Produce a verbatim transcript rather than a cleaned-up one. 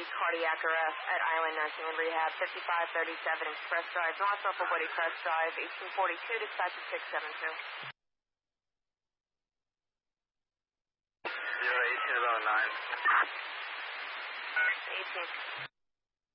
Cardiac arrest at Island Nursing and Rehab, fifty-five thirty-seven Express Drive, north off of Woody Crest Drive, eighteen forty-two, dispatch at six seven two. zero eighteen about nine. eighteen.